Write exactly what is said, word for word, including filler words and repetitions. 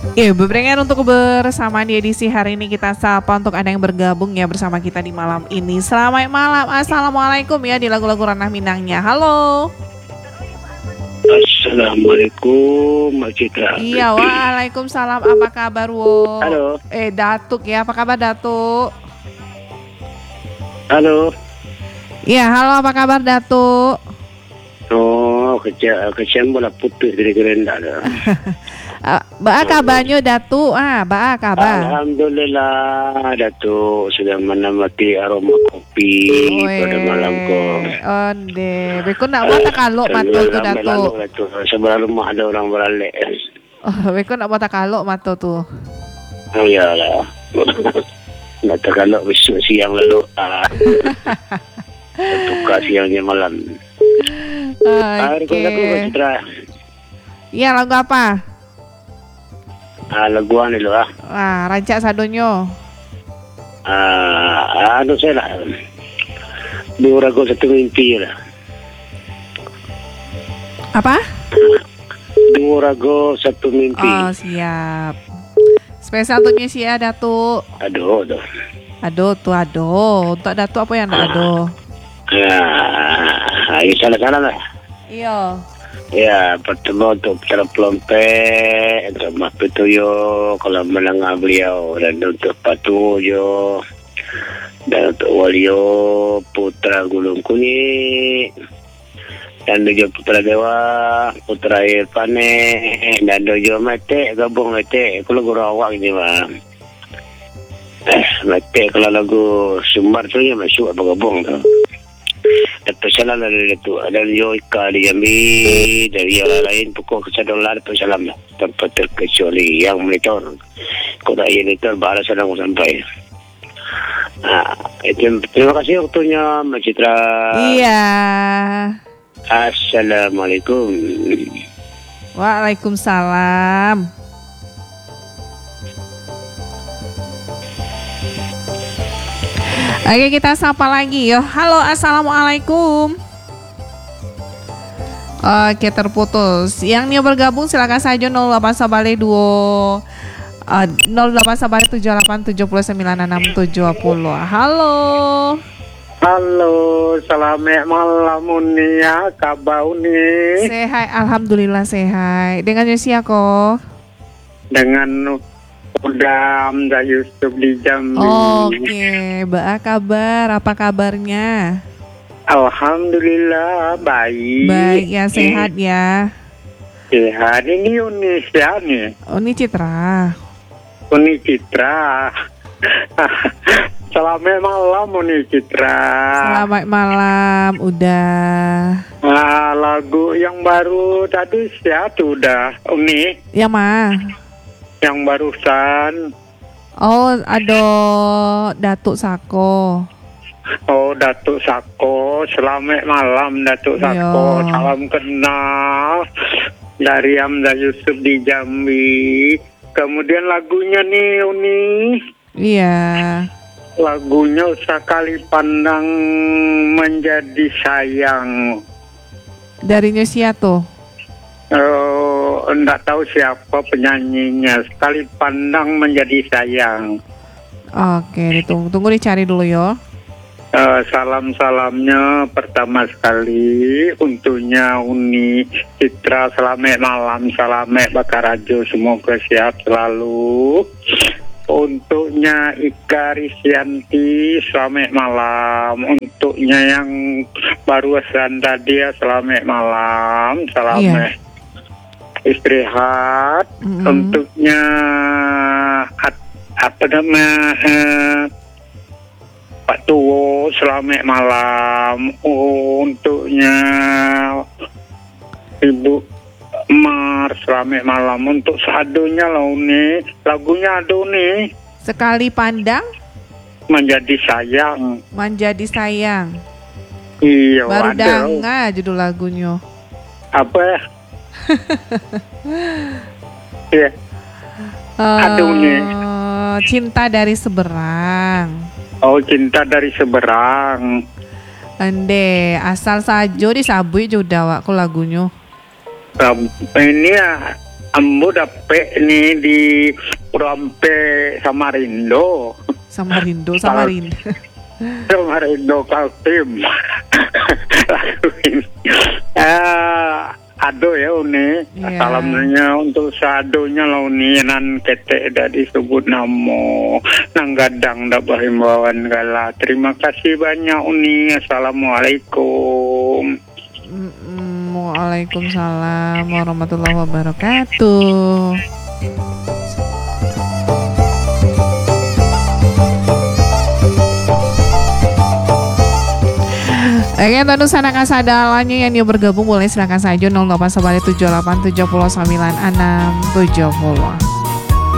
Ya, bebengan untuk bersama di edisi hari ini kita sapa untuk Anda yang bergabung ya bersama kita di malam ini. Selamat malam, assalamualaikum ya di lagu-lagu ranah Minangnya. Halo. Assalamualaikum Mak Citra. Iya, waalaikumsalam. Apa kabar wo? Halo. Eh Datuk ya, apa kabar Datuk? Halo. Iya, halo apa kabar Datuk? Oh, kerja kerja bola putih dari gerenda dah. Uh, Ba kabarnya Datuk? Ah, ba kabar. Alhamdulillah Datuk sudah menikmati aroma kopi pada malam ko. Onde, beko nak buat takalok mato tu Datuk. Sebelum rumah ada orang beralek. Oh, beko nak buat takalok mato tu. Oh iyalah. Nak takalok besok siang lalu. Ah. Tukar siangnya malam. Oke. Okay. Iya, lagu apa? Ah, laguan dulu ah. Ah, rancak sadonyo. Ah, ano saya lah. Dua ragu satu mimpi lah. Apa? Dua ragu satu mimpi. Oh, siap. Spesial untuknya sih ya, Datuk. Aduh, aduh. Aduh, tuh aduh. Untuk Datuk apa yang nak aduh? Ah, ya salah-salah lah. Iya. Ya, pertama untuk Putra Pelompek, untuk Mas Petuyo, kalau menengah beliau, dan untuk Patuyo, dan untuk Walio, Putra Gulung Kunyit, dan juga Putra Dewa, Putra Irfane, dan juga Mete, gabung Mete, kalau guru awak ini mah. Eh, Mete kalau lagu Sumbar tu ya masuk apa gabung tu. Terpesalah dari itu ada Yoika di Jambi dari yang lain pukul kesadolar terpesalam tanpa terkecuali yang monitor koda monitor balas sedang sampai. Nah, itu terima kasih waktunya Mbak Citra. Iya. Assalamualaikum. Waalaikumsalam. Oke, kita sapa lagi yo. Halo, assalamualaikum. Oke, terputus. Yang nih bergabung silakan saja nol delapan Sabale dua uh, nol delapan Sabale tujuh delapan tujuh sembilan enam tujuh nol. Halo. Halo, selamat malam Unia, kabar Uni. Sehat, alhamdulillah sehat. Dengan Yosia kok? Dengan Udam dan Yusuf di Jambi. Oke, Mbak kabar, apa kabarnya? Alhamdulillah baik. Baik ya, sehat ya. Sehat ini Uni siapa nih? Uni Citra. Uni Citra. Selamat malam Uni Citra. Selamat malam, udah. Nah, lagu yang baru tadi siapa udah Uni? Yang mah? Yang barusan. Oh, ada Datuk Sako. Oh, Datuk Sako. Selamat malam Datuk Sako. Yo. Salam kenal dari Hamzah Yusuf di Jambi. Kemudian lagunya nih Uni. Iya. Lagunya Sekali Pandang Menjadi Sayang. Dari Nyosia tuh. Oh, enggak tahu siapa penyanyinya. Sekali Pandang Menjadi Sayang. Oke, ditunggu, tunggu dicari dulu yo. Uh, salam-salamnya pertama sekali untuknya Uni Citra, selamat malam, selamat Bakarajo, semoga sehat selalu. Untuknya Ika Risyanti, selamat malam. Untuknya yang barusan tadi ya, selamat malam, selamat Iya. istirahat. Mm-hmm. Untuknya at- apa nama uh, Pak Tuwo, selamat malam. Untuknya Ibu Mar, selamat malam. Untuk sadonya lah nih, lagunya ada nih. Sekali pandang Menjadi Sayang. menjadi sayang. Iya, Baru ada. danga judul lagunya. Apa ya? Iya. Aduh, nih. Eh, cinta dari seberang. Oh, Cinta dari Seberang. Ande asal saja disabui juga wakku lagunya. Um, ini ya Ambo dapet nih di Purwampe Samarindo. Samarindo, Samarinda. Samarindo Kaltim. Lagu ini. Ah, ado ya Uni. Iya. Salamnya untuk sadonya lah Uni nan kete dah disebut namo nang gadang dah bahimbawan gala. Terima kasih banyak Uni. Assalamualaikum. Mm-mm, Waalaikumsalam warahmatullahi wabarakatuh. Oke, tentu sana kasadalanya yang dia bergabung boleh silakan saja nol delapan tujuh delapan tujuh nol sembilan enam tujuh nol.